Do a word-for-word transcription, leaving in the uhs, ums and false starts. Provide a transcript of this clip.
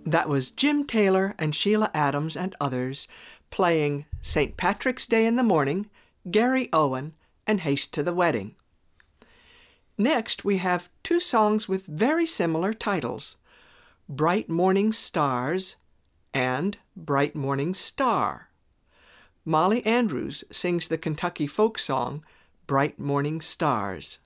That was Jim Taylor and Sheila Adams and others playing Saint Patrick's Day in the Morning, Gary Owen, and Haste to the Wedding. Next, we have two songs with very similar titles, Bright Morning Stars and Bright Morning Star. Molly Andrews sings the Kentucky folk song, Bright Morning Stars.